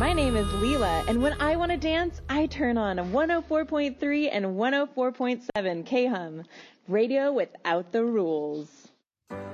My name is Leela, and when I want to dance, I turn on 104.3 and 104.7 KHUM, radio without the rules.